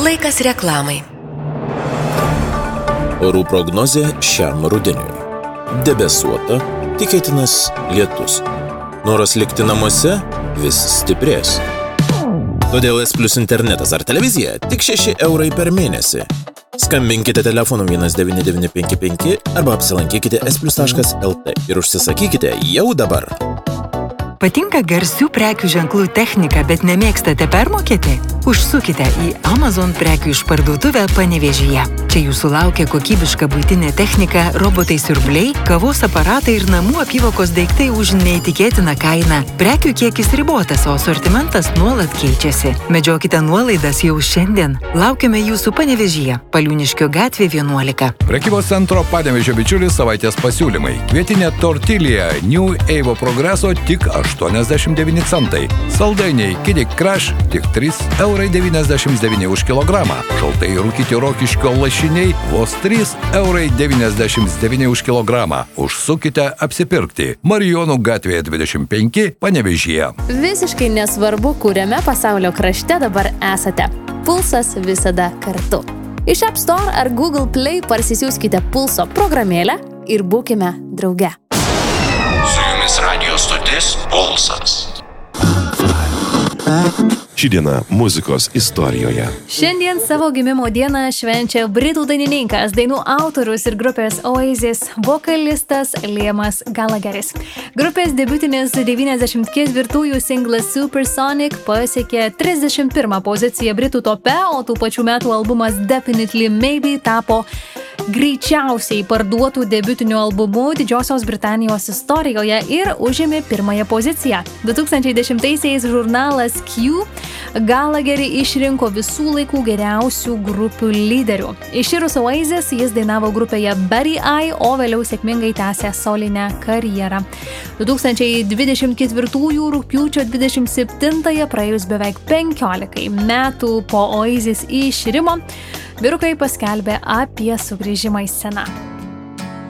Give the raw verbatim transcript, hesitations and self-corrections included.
Laikas reklamai. Orų prognozė šiam rudeniui. Debesuota, tikėtinas lietus. Noras likti namuose vis stiprės. Todėl S Plus internetas ar televizija tik šeši eurai per mėnesį. Skambinkite telefonu vienas devyni devyni penki penki arba apsilankykite s plus taškas l t ir užsisakykite jau dabar. Patinka garsių prekių ženklų technika, bet nemėgstate permokėti? Užsukite į Amazon prekių išparduotuvę Panevėžyje. Čia jūsų laukia kokybiška buitinė technika, robotai siurbliai, kavos aparatai ir namų apyvokos daiktai už neįtikėtiną kainą. Prekių kiekis ribotas, o asortimentas nuolat keičiasi. Medžiokite nuolaidas jau šiandien. Laukiame jūsų Panevėžyje, Paliūniškio gatvė vienuolika. Prekybos centro Panevėžio bičiulis savaitės pasiūlymai. Kvietinė tortilija New Evo Progreso tik aštuoniasdešimt devyni centai. Saldainiai Kiddick Crush tik trys eurai devyniasdešimt devyni už kilogramą. Šaltai rūkyti Rokiškio lašiniai vos trys eurai devyniasdešimt devyni už kilogramą. Užsukite apsipirkti. Marijonų gatvėje dvidešimt penki Panevėžyje. Visiškai nesvarbu, kuriame pasaulio krašte dabar esate. Pulsas visada kartu. Iš App Store ar Google Play parsisiųskite Pulso programėlę ir būkime drauge. Su jumis radio stotis Pulsas. Ši diena muzikos istorijoje. Šiandien savo gimimo dieną švenčia britų dainininkas, dainų autorius ir grupės Oasis vokalistas Liamas Gallagheris. Grupės debiutinis devyniasdešimt ketvirtųjų singlas Supersonic pasiekė trisdešimt pirmą poziciją britų tope, o tų pačių metų albumas Definitely Maybe tapo greičiausiai parduotų debiutinių albumų Didžiosios Britanijos istorijoje ir užėmė pirmąją poziciją. du tūkstančiai dešimtaisiais žurnalas Q Gallagherį išrinko visų laikų geriausių grupių lyderių. Iširus Oasis jis dainavo grupėje Buddy Eye, o vėliau sėkmingai tęsė solinę karjerą. du tūkstančiai dvidešimt ketvirtųjų rugpjūčio dvidešimt septintąją, praėjus beveik penkiolikai metų po Oasis iširimo, vyrukai paskelbė apie sugrįžimą į sceną.